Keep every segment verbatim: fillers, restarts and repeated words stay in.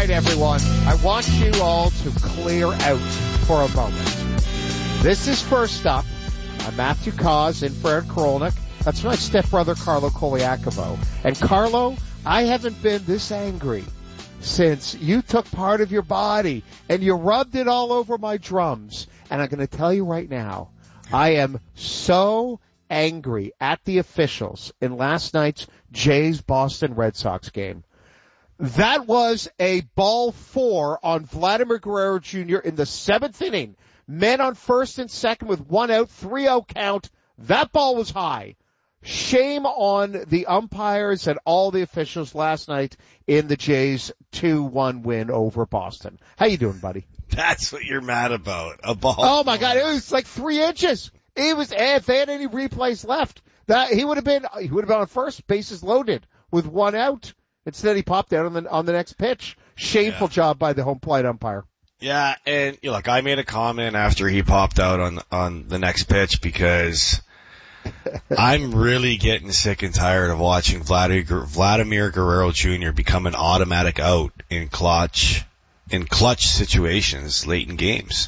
right, everyone. I want you all to clear out for a moment. This is First Up. I'm Matthew Cause in for Aaron Korolnik. That's my stepbrother, Carlo Koliakovo. And Carlo, I haven't been this angry since you took part of your body and you rubbed it all over my drums. And I'm going to tell you right now, I am so angry at the officials in last night's Jays Boston Red Sox game. That was a ball four on Vladimir Guerrero Junior in the seventh inning. Men on first and second with one out, three oh count. That ball was high. Shame on the umpires and all the officials last night in the Jays two one win over Boston. How you doing, buddy? That's what you're mad about. A ball. Oh my God, it was like three inches. It was, if they had any replays left, that he would have been, he would have been on first, bases loaded with one out. Instead, he popped out on the, on the next pitch. Shameful yeah. job by the home plate umpire. Yeah, and you know, look, I made a comment after he popped out on, on the next pitch because I'm really getting sick and tired of watching Vladimir, Vladimir Guerrero Junior become an automatic out in clutch, in clutch situations late in games.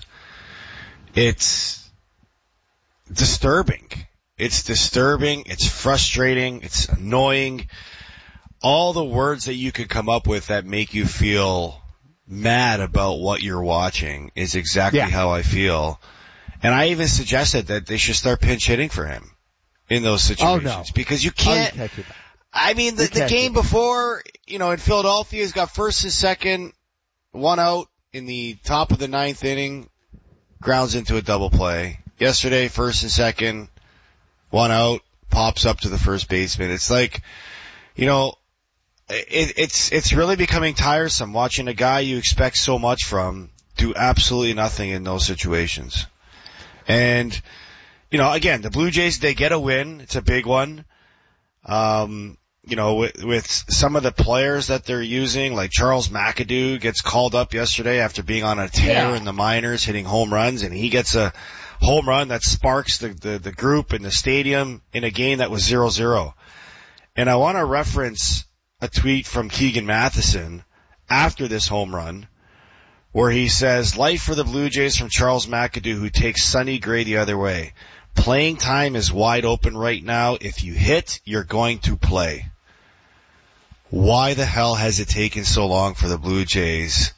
It's disturbing. It's disturbing. It's frustrating. It's annoying. All the words that you could come up with that make you feel mad about what you're watching is exactly yeah. how I feel. And I even suggested that they should start pinch hitting for him in those situations. Oh, no. Because you can't, oh, you I mean, the, the game before, you know, in Philadelphia, he's got first and second, one out in the top of the ninth inning, grounds into a double play. Yesterday, first and second, one out, pops up to the first baseman. It's like, you know, It, it's it's really becoming tiresome watching a guy you expect so much from do absolutely nothing in those situations. And, you know, again, the Blue Jays, they get a win. It's a big one. Um, you know, with, with some of the players that they're using, like Charles McAdoo gets called up yesterday after being on a tear yeah. in the minors, hitting home runs, and he gets a home run that sparks the, the, the group in the stadium in a game that was zero zero. And I want to reference a tweet from Keegan Matheson after this home run where he says, life for the Blue Jays from Charles McAdoo, who takes Sonny Gray the other way. Playing time is wide open right now. If you hit, you're going to play. Why the hell has it taken so long for the Blue Jays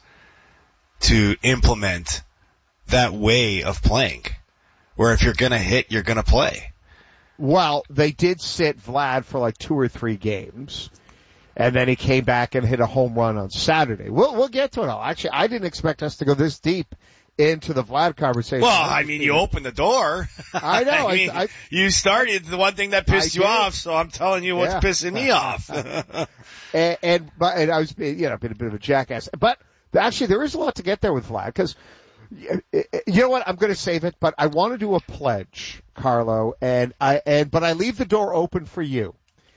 to implement that way of playing where if you're going to hit, you're going to play? Well, they did sit Vlad for like two or three games. And then he came back and hit a home run on Saturday. We'll, we'll get to it all. Actually, I didn't expect us to go this deep into the Vlad conversation. Well, I mean, you opened the door. I know. I mean, I, I, you started the one thing that pissed I you did. off, so I'm telling you what's yeah. pissing me off. and, and, but, and I was, you know, been a bit of a jackass. But actually, there is a lot to get there with Vlad because, you know what? I'm going to save it, but I want to do a pledge, Carlo, and I, and, but I leave the door open for you.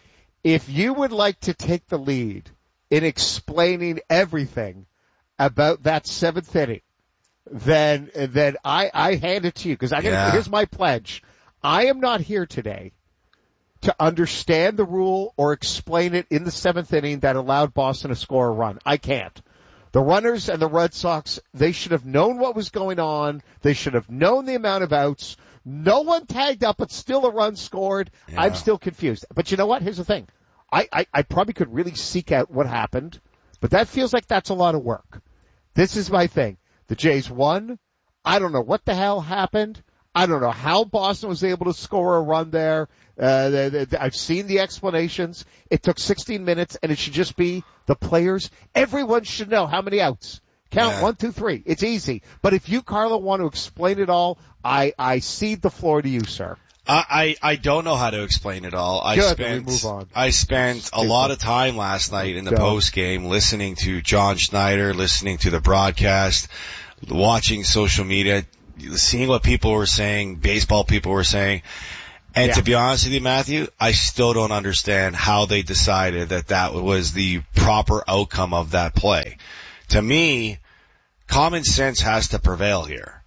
If you would like to take the lead in explaining everything about that seventh inning, then then I, I hand it to you because I yeah. here's my pledge. I am not here today to understand the rule or explain it in the seventh inning that allowed Boston to score a run. I can't. The runners and the Red Sox, they should have known what was going on. They should have known the amount of outs. No one tagged up, but still a run scored. Yeah. I'm still confused. But you know what? Here's the thing. I, I, I probably could really seek out what happened, but that feels like that's a lot of work. This is my thing. The Jays won. I don't know what the hell happened. I don't know how Boston was able to score a run there. Uh, they, they, I've seen the explanations. It took sixteen minutes, and it should just be the players. Everyone should know how many outs. Count yeah. one, two, three. It's easy. But if you, Carlo, want to explain it all, I, I cede the floor to you, sir. I, I, I don't know how to explain it all. I Good, spent, move on. I spent a lot of time last night in the post game listening to John Schneider, listening to the broadcast, watching social media, seeing what people were saying, baseball people were saying. And yeah. to be honest with you, Matthew, I still don't understand how they decided that that was the proper outcome of that play. To me, common sense has to prevail here.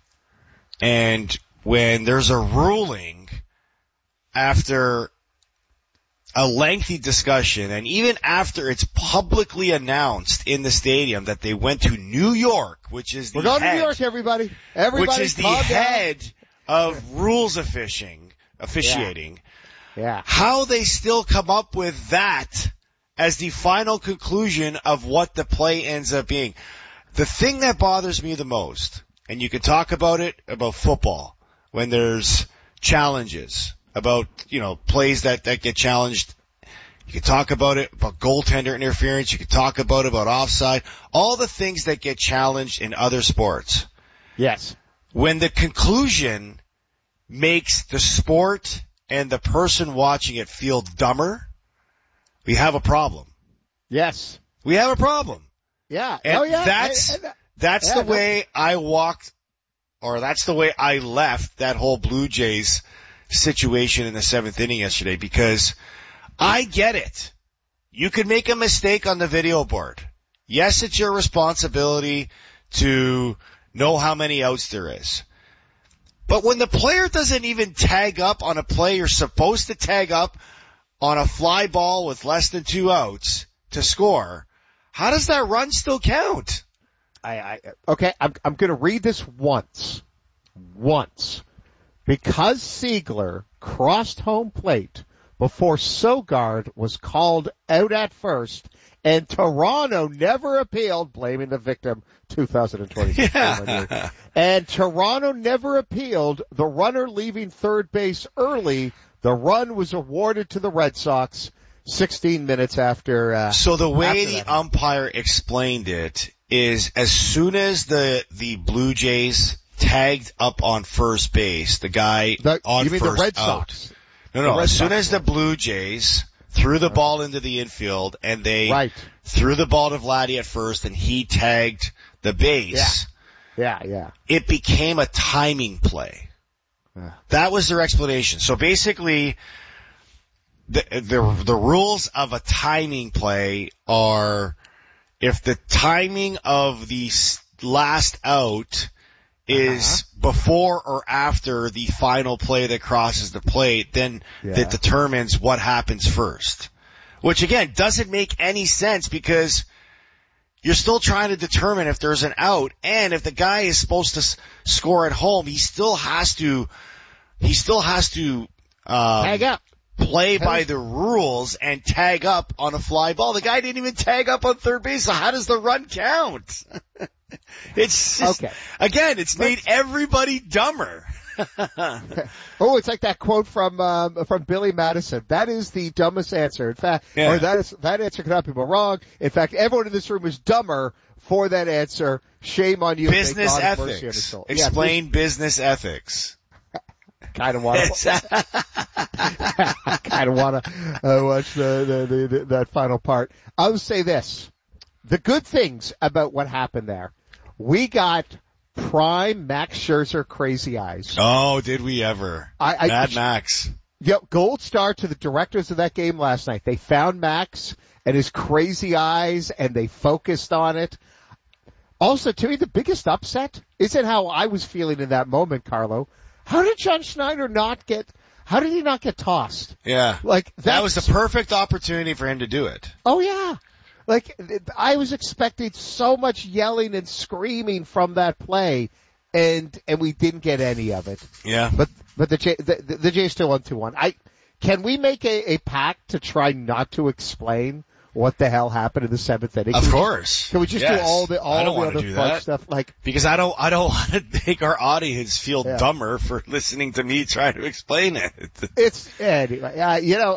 And when there's a ruling after a lengthy discussion, and even after it's publicly announced in the stadium that they went to New York, which is the We're going head, to New York, everybody. Everybody, which is the calm head down. of rules officiating, officiating. Yeah. yeah. How they still come up with that as the final conclusion of what the play ends up being. The thing that bothers me the most, and you can talk about it about football when there's challenges about, you know, plays that, that get challenged. You can talk about it about goaltender interference. You can talk about it about offside. All the things that get challenged in other sports. Yes. When the conclusion makes the sport and the person watching it feel dumber, we have a problem. Yes. We have a problem. Yeah. And oh, yeah. that's, I, I, that's yeah, the no. way I walked, or that's the way I left that whole Blue Jays situation in the seventh inning yesterday, because I get it. You could make a mistake on the video board. Yes, it's your responsibility to know how many outs there is. But when the player doesn't even tag up on a play you're supposed to tag up on a fly ball with less than two outs to score, how does that run still count? I, I okay, I'm I'm going to read this once. Once. Because Siegler crossed home plate before Sogard was called out at first, and Toronto never appealed, blaming the victim, two thousand twenty. Yeah. And Toronto never appealed the runner leaving third base early. The run was awarded to the Red Sox sixteen minutes after. Uh, so the way the that. umpire explained it is, as soon as the the Blue Jays tagged up on first base, the guy the, on you mean first the Red out. Sox? No, no. As soon Sox as the one. Blue Jays threw the ball into the infield and they right. threw the ball to Vladdy at first and he tagged the base. Yeah, yeah. yeah. It became a timing play. Yeah. That was their explanation. So basically, the, the, the rules of a timing play are, if the timing of the last out is uh-huh. before or after the final play that crosses the plate, then yeah. that determines what happens first. Which again, doesn't make any sense, because you're still trying to determine if there's an out, and if the guy is supposed to s- score at home, he still has to, he still has to, um, tag up. play by the rules and tag up on a fly ball. The guy didn't even tag up on third base, so how does the run count? It's just, okay. again, it's made Let's, everybody dumber. Oh, it's like that quote from um, from Billy Madison. That is the dumbest answer. In fact, yeah. or that is that answer cannot be wrong. In fact, everyone in this room is dumber for that answer. Shame on you. Business ethics. Explain yeah, business ethics. Kind of want to. kind of want to uh, watch the, the, the, the that final part. I would say this: the good things about what happened there. We got prime Max Scherzer crazy eyes. Oh, did we ever? I, I, Mad Max. Yep, gold star to the directors of that game last night. They found Max and his crazy eyes, and they focused on it. Also, to me, the biggest upset isn't how I was feeling in that moment, Carlo. How did John Schneider not get, how did he not get tossed? Yeah. Like, that was the perfect opportunity for him to do it. Oh yeah. Like, I was expecting so much yelling and screaming from that play, and, and we didn't get any of it. Yeah. But, but the J, the, the Jays still won two one. I, can we make a, a pact to try not to explain what the hell happened in the seventh inning? Of can course. We, can we just yes. do all the, all I don't the want other to do fun that. stuff? Like, because I don't, I don't want to make our audience feel yeah. dumber for listening to me try to explain it. It's, anyway, uh, you know,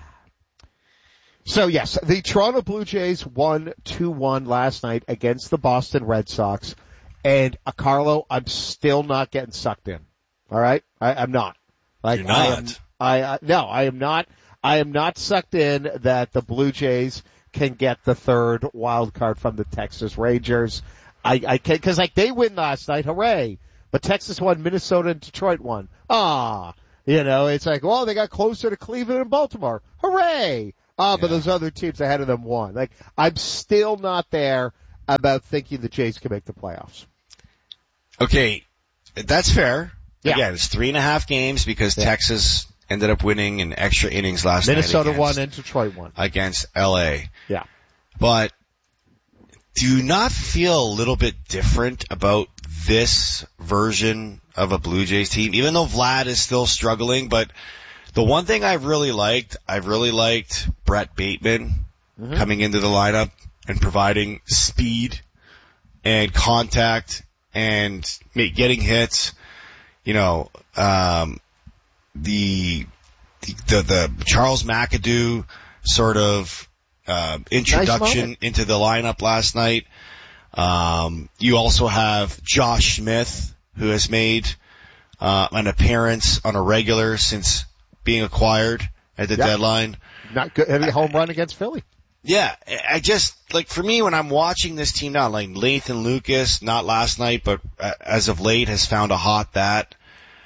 so yes, the Toronto Blue Jays won two one last night against the Boston Red Sox. And, uh, Carlo, I'm still not getting sucked in. All right? I, I'm not. Like, You're not. I am, I, uh, no, I am not. I am not sucked in that the Blue Jays can get the third wild card from the Texas Rangers. I, I can, cause like they win last night, hooray. But Texas won, Minnesota and Detroit won. Ah, you know, it's like, well, they got closer to Cleveland and Baltimore. Hooray. Ah, but yeah. Those other teams ahead of them won. Like, I'm still not there about thinking the Jays can make the playoffs. Okay. That's fair. Yeah. Again, it's three and a half games because yeah. Texas ended up winning in extra innings last Minnesota night. Minnesota won and Detroit won. Against L A. Yeah. But do you not feel a little bit different about this version of a Blue Jays team? Even though Vlad is still struggling, but the one thing I've really liked, I've really liked Brett Bateman mm-hmm. coming into the lineup and providing speed and contact and getting hits. You know, um, the, the, the Charles McAdoo sort of, uh, introduction nice into the lineup last night. Um, you also have Josh Smith, who has made, uh, an appearance on a regular since being acquired at the yep. deadline. Not good. Heavy home run against Philly. Yeah, I just, like, for me, when I'm watching this team now, like, Nathan Lucas, not last night, but as of late, has found a hot bat.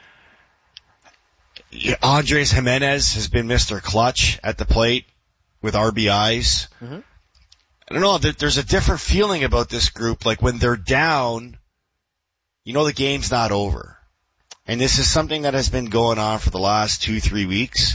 Andres Jimenez has been Mister Clutch at the plate with R B Is. Mm-hmm. I don't know, there's a different feeling about this group. Like, when they're down, you know the game's not over. And this is something that has been going on for the last two, three weeks.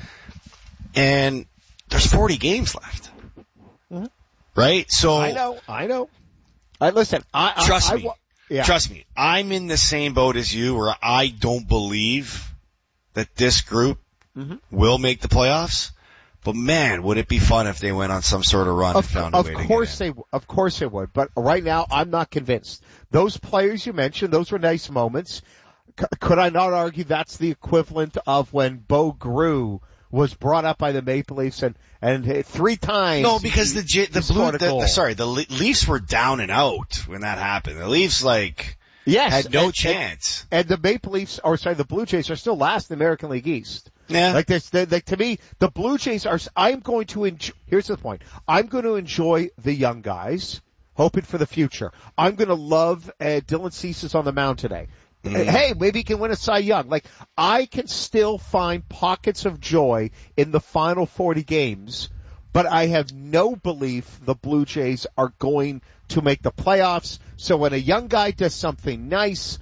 And there's forty games left. Mm-hmm. Right? So. I know, I know. I listen, I, trust I, me. I, yeah. Trust me. I'm in the same boat as you where I don't believe that this group mm-hmm. will make the playoffs. But man, would it be fun if they went on some sort of run of, and found a of way to course get in. they, of course they would. But right now, I'm not convinced. Those players you mentioned, those were nice moments. C- could I not argue that's the equivalent of when Bo Grew was brought up by the Maple Leafs and, and three times. No, because he, the, the Blue, the, the, sorry, the Leafs were down and out when that happened. The Leafs, like, yes, had no and, chance. And, and the Maple Leafs, or sorry, the Blue Jays are still last in the American League East. Yeah. Like this, like to me, the Blue Jays are, I'm going to enjoy, here's the point. I'm going to enjoy the young guys, hoping for the future. I'm going to love, uh, Dylan Cease's on the mound today. Mm. Hey, maybe he can win a Cy Young. Like, I can still find pockets of joy in the final forty games, but I have no belief the Blue Jays are going to make the playoffs. So when a young guy does something nice,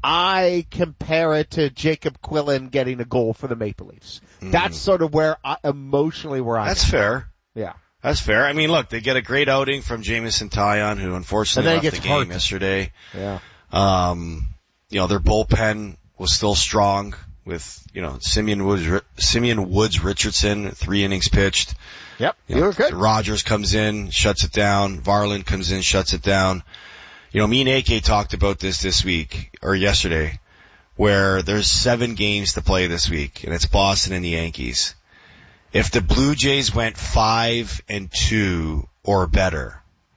I compare it to Jacob Quillen getting a goal for the Maple Leafs. Mm. That's sort of where I, emotionally where I'm That's at. fair. Yeah. That's fair. I mean, look, they get a great outing from Jamison Taillon, who unfortunately left the game hurt. yesterday. Yeah. Um, you know, their bullpen was still strong with, you know, Simeon Woods, Simeon Woods Richardson, three innings pitched. Yep. You You know, were good. Rogers comes in, shuts it down. Varland comes in, shuts it down. You know, me and A K talked about this this week, or yesterday, where there's seven games to play this week, and it's Boston and the Yankees. If the Blue Jays went five and two or better,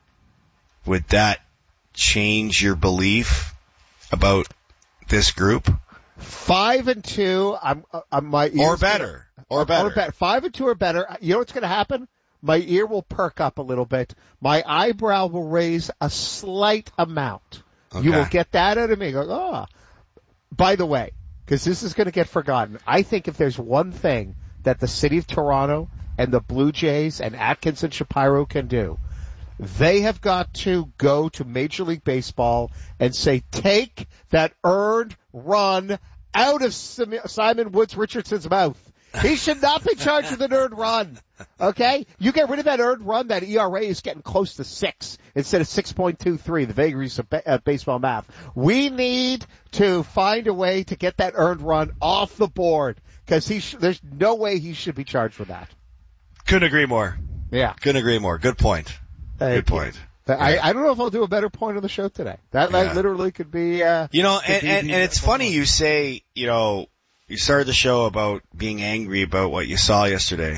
would that change your belief about this group? Five and two, I'm, I'm my ears or better, gonna, or better, or better. Five and two or better. You know what's going to happen? My ear will perk up a little bit. My eyebrow will raise a slight amount. Okay. You will get that out of me. Go, oh. By the way, because this is going to get forgotten, I think if there's one thing that the city of Toronto and the Blue Jays and Atkins and Shapiro can do, they have got to go to Major League Baseball and say, take that earned run out of Simon Woods Richardson's mouth. He should not be charged with an earned run. Okay? You get rid of that earned run, that E R A is getting close to six instead of six point two three, the vagaries of ba- uh, baseball math. We need to find a way to get that earned run off the board because he sh- there's no way he should be charged with that. Couldn't agree more. Yeah. Couldn't agree more. Good point. Thank Good point. Yeah. I, I don't know if I'll do a better point on the show today. That, yeah. that literally could be, uh, you know, and, and, and it's funny you say, you know, you started the show about being angry about what you saw yesterday.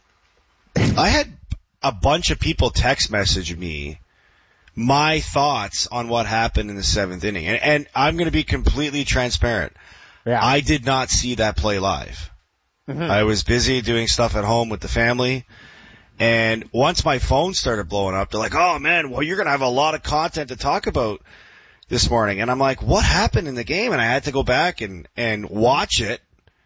I had a bunch of people text message me my thoughts on what happened in the seventh inning. And, and I'm going to be completely transparent. Yeah. I did not see that play live. Mm-hmm. I was busy doing stuff at home with the family. And once my phone started blowing up, they're like, oh man, well you're going to have a lot of content to talk about this morning. And I'm like, what happened in the game? And I had to go back and, and watch it,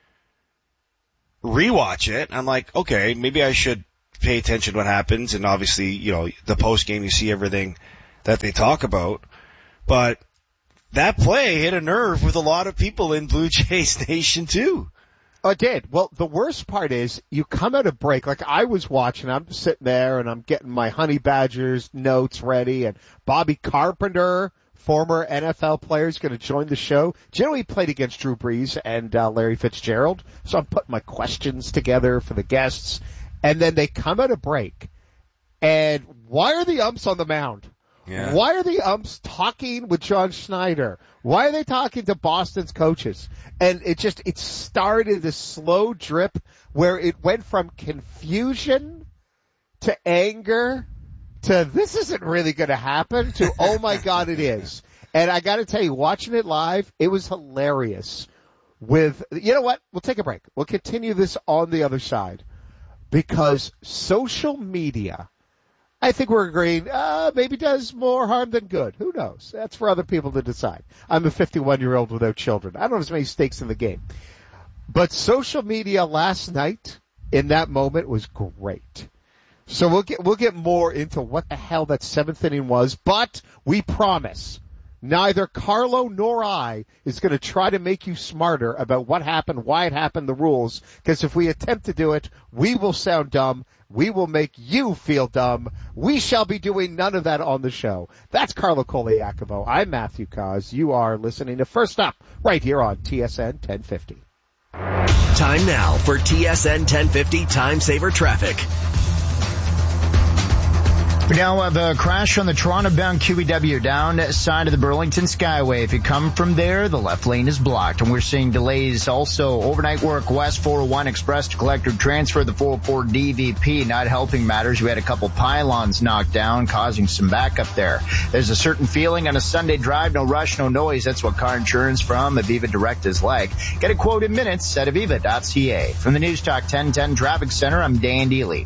rewatch it. I'm like, okay, maybe I should pay attention to what happens. And obviously, you know, the post game, you see everything that they talk about. But that play hit a nerve with a lot of people in Blue Jays Nation too. I did. Well, the worst part is you come out of break. Like I was watching, I'm sitting there and I'm getting my Honey Badgers notes ready, and Bobby Carpenter, former N F L player, is going to join the show. Do you know he played against Drew Brees and uh, Larry Fitzgerald? So I'm putting my questions together for the guests, and then they come out of break, and why are the umps on the mound? Yeah. Why are the umps talking with John Schneider? Why are they talking to Boston's coaches? And it just, it started this slow drip where it went from confusion to anger to this isn't really going to happen to, oh my God, it is. And I got to tell you, watching it live, it was hilarious with, you know what? We'll take a break. We'll continue this on the other side because social media, I think we're agreeing, uh, maybe does more harm than good. Who knows? That's for other people to decide. I'm a fifty-one-year-old without children. I don't have as many stakes in the game. But social media last night in that moment was great. So we'll get, we'll get more into what the hell that seventh inning was, but we promise neither Carlo nor I is going to try to make you smarter about what happened, why it happened, the rules, because if we attempt to do it, we will sound dumb. We will make you feel dumb. We shall be doing none of that on the show. That's Carlo Colaiacovo. I'm Matthew Cause. You are listening to First Up right here on T S N ten fifty. Time now for T S N ten fifty Time Saver Traffic. We now have a crash on the Toronto-bound Q E W down side of the Burlington Skyway. If you come from there, the left lane is blocked. And we're seeing delays also. Overnight work west four oh one Express to Collector transfer the four oh four D V P. Not helping matters. We had a couple pylons knocked down, causing some backup there. There's a certain feeling on a Sunday drive. No rush, no noise. That's what car insurance from Aviva Direct is like. Get a quote in minutes at aviva dot c a. From the News Talk ten ten Traffic Center, I'm Dan Dealey.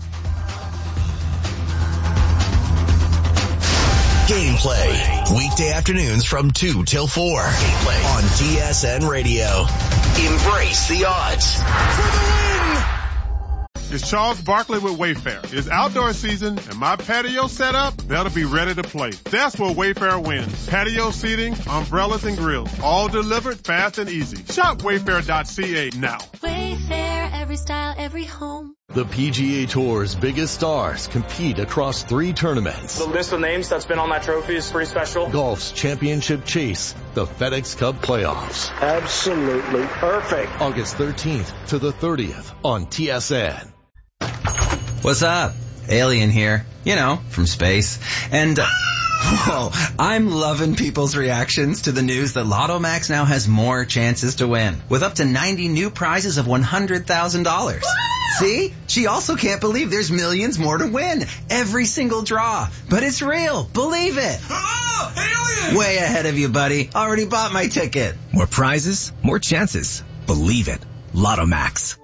Gameplay, weekday afternoons from two till four. Gameplay on T S N Radio. Embrace the odds. For the win! It's Charles Barkley with Wayfair. It's outdoor season, and my patio set up better be ready to play. That's where Wayfair wins. Patio seating, umbrellas, and grills. All delivered fast and easy. Shop wayfair dot c a now. Wayfair, every style, every home. The P G A Tour's biggest stars compete across three tournaments. The list of names that's been on that trophy is pretty special. Golf's championship chase, the FedEx Cup playoffs. Absolutely perfect. August thirteenth to the thirtieth on T S N. What's up? Alien here. You know, from space. And, uh, whoa, I'm loving people's reactions to the news that Lotto Max now has more chances to win, with up to ninety new prizes of one hundred thousand dollars. See? She also can't believe there's millions more to win. Every single draw. But it's real. Believe it. Oh, alien! Way ahead of you, buddy. Already bought my ticket. More prizes, more chances. Believe it. Lotto Max.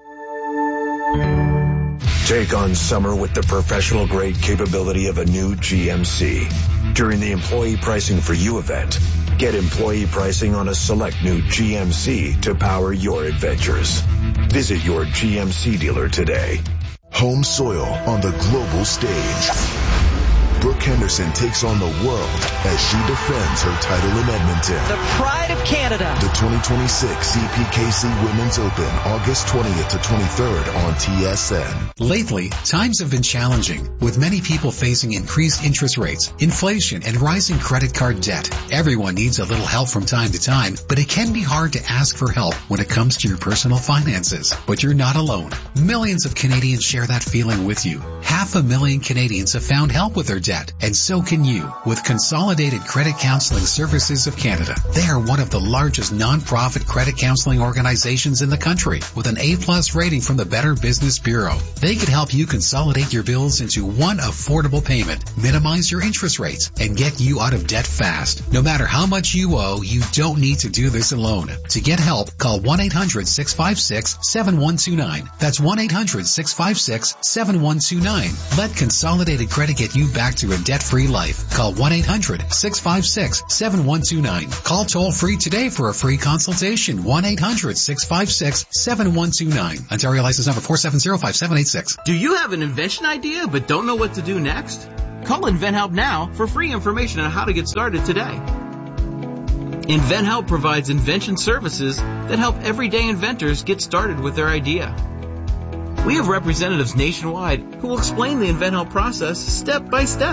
Take on summer with the professional-grade capability of a new G M C. During the Employee Pricing for You event, get employee pricing on a select new G M C to power your adventures. Visit your G M C dealer today. Home soil on the global stage. Brooke Henderson takes on the world as she defends her title in Edmonton. The pride of Canada. The twenty twenty-six C P K C Women's Open, August twentieth to twenty-third on T S N. Lately, times have been challenging, with many people facing increased interest rates, inflation, and rising credit card debt. Everyone needs a little help from time to time, but it can be hard to ask for help when it comes to your personal finances. But you're not alone. Millions of Canadians share that feeling with you. Half a million Canadians have found help with their debt. And so can you with Consolidated Credit Counseling Services of Canada. They are one of the largest non-profit credit counseling organizations in the country with an A-plus rating from the Better Business Bureau. They could help you consolidate your bills into one affordable payment, minimize your interest rates, and get you out of debt fast. No matter how much you owe, you don't need to do this alone. To get help, call one eight hundred six five six seven one two nine. That's one eight hundred six five six seven one two nine. Let Consolidated Credit get you back to a debt-free life. Call one eight hundred six five six seven one two nine. Call toll-free today for a free consultation. one eight hundred six five six seven one two nine. Ontario license number four seven zero five seven eight six. Do you have an invention idea but don't know what to do next? Call InventHelp now for free information on how to get started today. InventHelp provides invention services that help everyday inventors get started with their idea. We have representatives nationwide who will explain the InventHelp process step by step.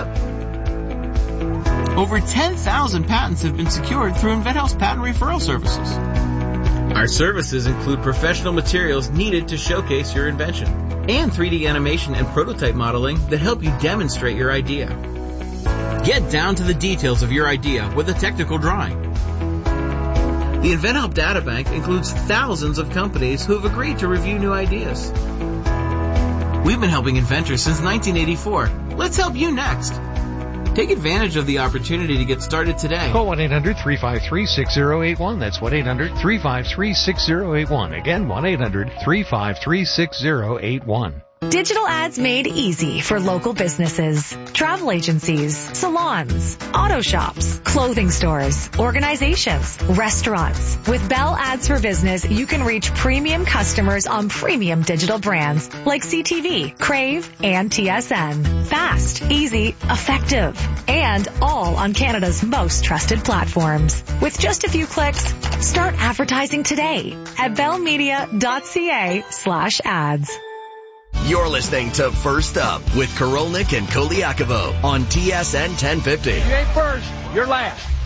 Over ten thousand patents have been secured through InventHelp's patent referral services. Our services include professional materials needed to showcase your invention and three D animation and prototype modeling that help you demonstrate your idea. Get down to the details of your idea with a technical drawing. The InventHelp Databank includes thousands of companies who have agreed to review new ideas. We've been helping inventors since nineteen eighty-four. Let's help you next. Take advantage of the opportunity to get started today. Call one eight hundred three five three six zero eight one. That's one eight hundred three five three six zero eight one. Again, one eight hundred three five three six zero eight one. Digital ads made easy for local businesses, travel agencies, salons, auto shops, clothing stores, organizations, restaurants. With Bell Ads for Business, you can reach premium customers on premium digital brands like C T V, Crave, and T S N. Fast, easy, effective, and all on Canada's most trusted platforms. With just a few clicks, start advertising today at bellmedia.ca slash ads. You're listening to First Up with Korolnik and Koliakovo on T S N ten fifty. You ain't first, you're last.